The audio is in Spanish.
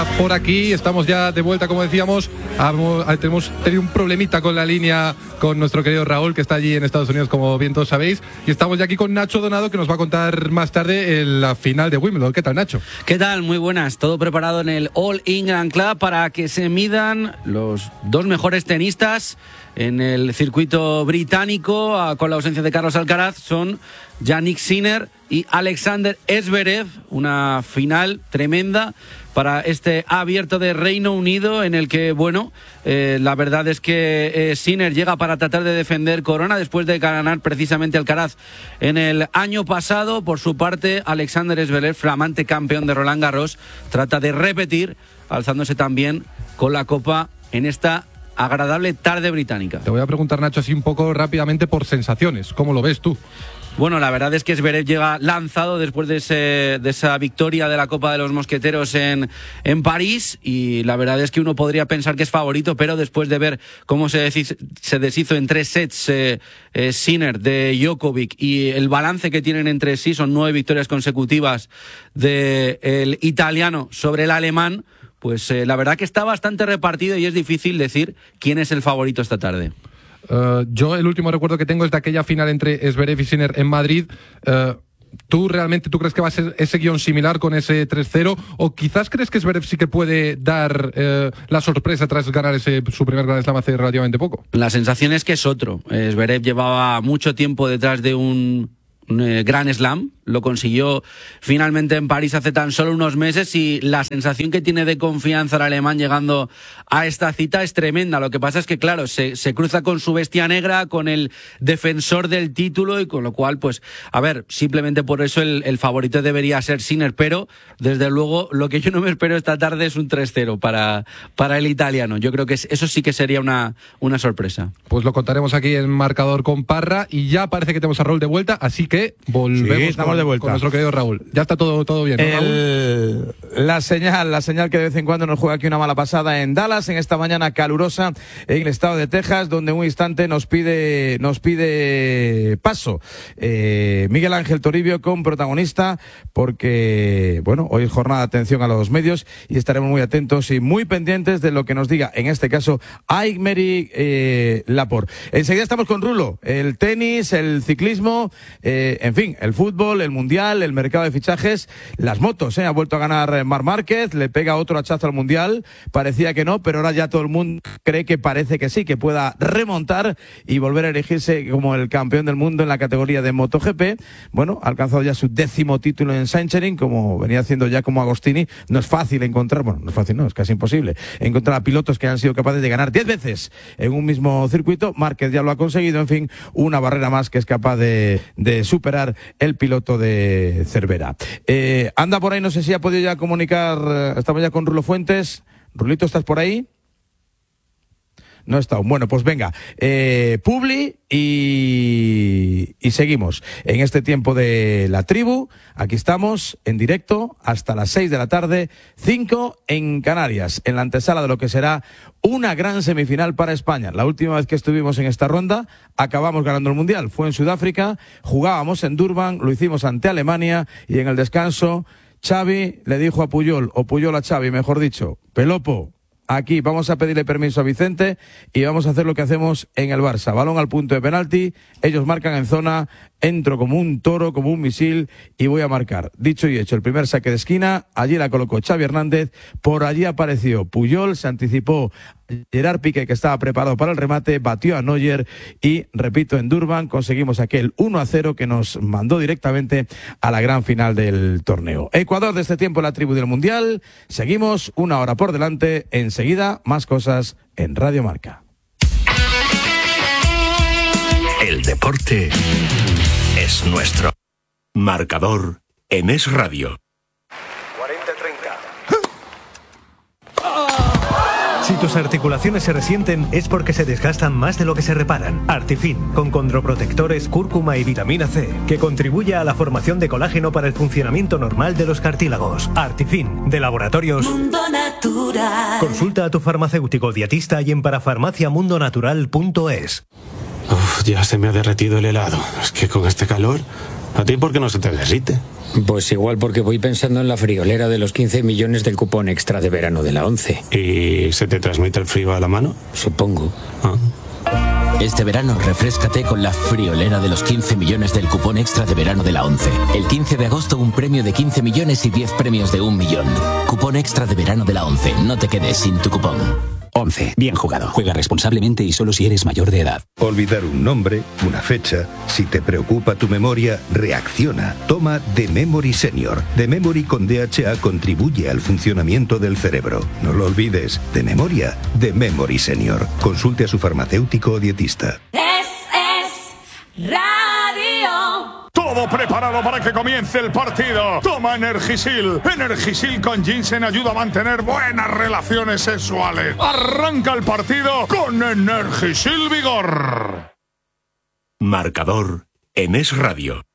está por aquí. Estamos ya de vuelta, como decíamos. Tenemos tenido un problemita con la línea con nuestro querido Raúl, que está allí en Estados Unidos, como bien todos sabéis. Y estamos ya aquí con Nacho Donado, que nos va a contar más tarde la final de Wimbledon. ¿Qué tal, Nacho? ¿Qué tal? Muy buenas. Todo preparado en el All England Club para que se midan los dos mejores tenistas en el circuito británico, con la ausencia de Carlos Alcaraz. Son Jannik Sinner y Alexander Zverev. Una final tremenda para este abierto de Reino Unido, en el que, bueno, la verdad es que Sinner llega para tratar de defender corona después de ganar precisamente Alcaraz en el año pasado. Por su parte, Alexander Zverev, flamante campeón de Roland Garros, trata de repetir, alzándose también con la copa en esta agradable tarde británica. Te voy a preguntar, Nacho, así un poco rápidamente por sensaciones. ¿Cómo lo ves tú? Bueno, la verdad es que Zverev llega lanzado después de esa victoria de la Copa de los Mosqueteros en París, y la verdad es que uno podría pensar que es favorito, pero después de ver cómo se deshizo en 3 sets Sinner de Djokovic, y el balance que tienen entre sí, son 9 victorias consecutivas del italiano sobre el alemán, pues la verdad que está bastante repartido y es difícil decir quién es el favorito esta tarde. Yo el último recuerdo que tengo es de aquella final entre Zverev y Sinner en Madrid. ¿Tú crees que va a ser ese guión similar con ese 3-0? ¿O quizás crees que Zverev sí que puede dar la sorpresa tras ganar su primer Grand Slam hace relativamente poco? La sensación es que es otro. Zverev llevaba mucho tiempo detrás de un Grand Slam, lo consiguió finalmente en París hace tan solo unos meses, y la sensación que tiene de confianza el alemán llegando a esta cita es tremenda. Lo que pasa es que, claro, se cruza con su bestia negra, con el defensor del título, y con lo cual, pues, a ver, simplemente por eso el favorito debería ser Sinner, pero desde luego lo que yo no me espero esta tarde es un 3-0 para el italiano. Yo creo que eso sí que sería una sorpresa. Pues lo contaremos aquí en Marcador con Parra, y ya parece que tenemos a Raúl de vuelta, así que volvemos de vuelta con nuestro querido Raúl. Ya está todo bien, ¿no, Raúl? La señal que de vez en cuando nos juega aquí una mala pasada en Dallas, en esta mañana calurosa en el estado de Texas, donde en un instante nos pide paso Miguel Ángel Toribio con protagonista, porque, bueno, hoy es jornada de atención a los medios y estaremos muy atentos y muy pendientes de lo que nos diga, en este caso, Aymeric Laporte. Enseguida estamos con Rulo, el tenis, el ciclismo, en fin, el fútbol, el mundial, el mercado de fichajes, las motos, ha vuelto a ganar Marc Márquez, le pega otro hachazo al mundial, parecía que no, pero ahora ya todo el mundo cree que parece que sí, que pueda remontar y volver a erigirse como el campeón del mundo en la categoría de MotoGP. Bueno, ha alcanzado ya su 10º título en Sachsenring, como venía haciendo ya como Agostini. No es fácil encontrar, bueno, no es fácil, no, es casi imposible encontrar a pilotos que han sido capaces de ganar 10 veces en un mismo circuito. Márquez ya lo ha conseguido, en fin, una barrera más que es capaz de superar el piloto de Cervera. Anda por ahí, no sé si ha podido ya comunicar, estamos ya con Rulo Fuentes. Rulito, ¿estás por ahí? No está aún. Bueno, pues venga, Publi y seguimos en este tiempo de la tribu. Aquí estamos en directo hasta las 6 de la tarde, 5 en Canarias, en la antesala de lo que será una gran semifinal para España. La última vez que estuvimos en esta ronda acabamos ganando el Mundial, fue en Sudáfrica, jugábamos en Durban, lo hicimos ante Alemania, y en el descanso Xavi le dijo a Puyol, o Puyol a Xavi, mejor dicho: Pelopo, aquí vamos a pedirle permiso a Vicente y vamos a hacer lo que hacemos en el Barça. Balón al punto de penalti, ellos marcan en zona, entro como un toro, como un misil, y voy a marcar. Dicho y hecho, el primer saque de esquina, allí la colocó Xavi Hernández, por allí apareció Puyol, se anticipó Gerard Piqué, que estaba preparado para el remate, batió a Neuer y, repito, en Durban conseguimos aquel 1-0 que nos mandó directamente a la gran final del torneo. Ecuador de este tiempo, la tribu del Mundial. Seguimos, una hora por delante. Enseguida, más cosas en Radio Marca. El deporte es nuestro. Marcador en Es Radio. 40-30. Si tus articulaciones se resienten es porque se desgastan más de lo que se reparan. Artifin, con condroprotectores, cúrcuma y vitamina C, que contribuye a la formación de colágeno para el funcionamiento normal de los cartílagos. Artifin, de Laboratorios Mundo Natural. Consulta a tu farmacéutico dietista y en parafarmaciamundonatural.es. Ya se me ha derretido el helado. Es que con este calor, ¿a ti por qué no se te derrite? Pues igual porque voy pensando en la friolera de los 15 millones del cupón extra de verano de la 11. ¿Y se te transmite el frío a la mano? Supongo. Este verano refréscate con la friolera de los 15 millones del cupón extra de verano de la 11. El 15 de agosto un premio de 15 millones y 10 premios de 1 millón. Cupón extra de verano de la 11. No te quedes sin tu cupón. 11. Bien jugado. Juega responsablemente y solo si eres mayor de edad. Olvidar un nombre, una fecha. Si te preocupa tu memoria, reacciona. Toma The Memory Senior. The Memory con DHA contribuye al funcionamiento del cerebro. No lo olvides. De memoria, The Memory Senior. Consulte a su farmacéutico o dietista. Es Radio. Todo preparado para que comience el partido. Toma Energisil. Energisil con ginseng ayuda a mantener buenas relaciones sexuales. Arranca el partido con Energisil Vigor. Marcador en Es Radio.